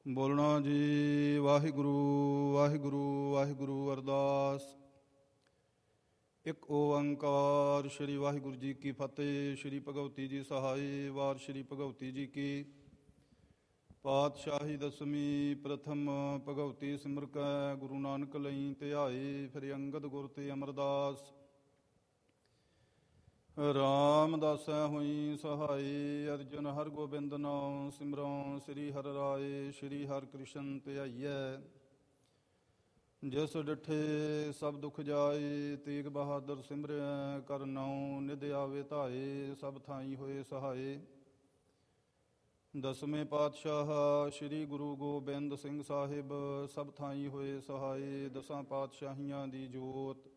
ਬੋਲਣਾ ਜੀ। ਵਾਹਿਗੁਰੂ ਵਾਹਿਗੁਰੂ ਵਾਹਿਗੁਰੂ ਅਰਦਾਸ। ਇੱਕ ਓੰਕਾਰ। ਸ਼੍ਰੀ ਵਾਹਿਗੁਰੂ ਜੀ ਕੀ ਫਤਿਹ। ਸ਼੍ਰੀ ਭਗਵਤੀ ਜੀ ਸਹਾਈ। ਵਾਰ ਸ਼੍ਰੀ ਭਗਵਤੀ ਜੀ ਕੀ ਪਾਤਸ਼ਾਹੀ ਦਸਵੀਂ। ਪ੍ਰਥਮ ਭਗਵਤੀ ਸਿਮਰ ਕੈ ਗੁਰੂ ਨਾਨਕ ਲਈ ਧਿਆਏ। ਫਿਰ ਅੰਗਦ ਗੁਰ ਤੇ ਅਮਰਦਾਸ। ਰਾਮਦਾਸੈ ਹੋਈ ਸਹਾਈ। ਅਰਜਨ ਹਰ ਗੋਬਿੰਦ ਨਾਮ ਸਿਮਰਉ। ਸ੍ਰੀ ਹਰਿ ਰਾਏ ਸ਼੍ਰੀ ਹਰਿ ਕ੍ਰਿਸ਼ਨ ਧਿਆਈਐ। ਜਿਸ ਡਿਠੇ ਸਭ ਦੁਖ ਜਾਏ। ਤੇਗ ਬਹਾਦਰ ਸਿਮਰਿਐ ਕਰ ਨਾਉ। ਨਿਧ ਆਵੇ ਧਾਏ ਸਭ ਥਾਈ ਹੋਏ ਸਹਾਏ। ਦਸਵੇਂ ਪਾਤਸ਼ਾਹ ਸ਼੍ਰੀ ਗੁਰੂ ਗੋਬਿੰਦ ਸਿੰਘ ਸਾਹਿਬ ਸਭ ਥਾਈ ਹੋਏ ਸਹਾਏ। ਦਸਾਂ ਪਾਤਸ਼ਾਹੀਆਂ ਦੀ ਜੋਤ